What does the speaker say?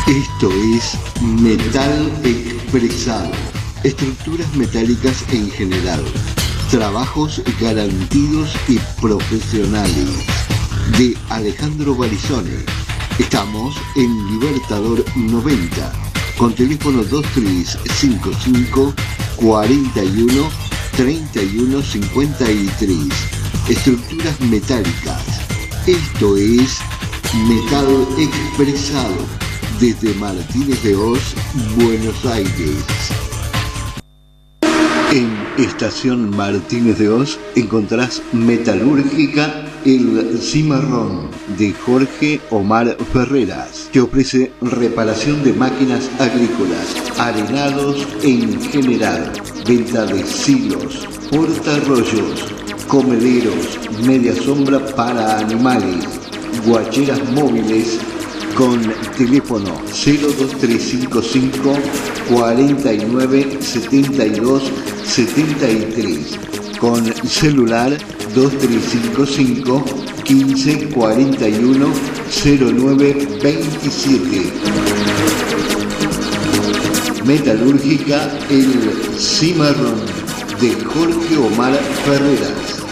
Esto es metal expresado, estructuras metálicas en general, trabajos garantidos y profesionales, de Alejandro Barizone. Estamos en Libertador 90, con teléfono 2355 41 31 53. Estructuras metálicas. Esto es metal expresado, desde Martínez de Oz, Buenos Aires. En Estación Martínez de Oz encontrás Metalúrgica El Cimarrón de Jorge Omar Ferreras, que ofrece reparación de máquinas agrícolas, arenados en general, venta de silos, portarrollos, comederos, media sombra para animales, guacheras móviles, con teléfono 02355 49 72 73, con celular 2355 15 41 09 27. Metalúrgica El Cimarrón de Jorge Omar Ferreras.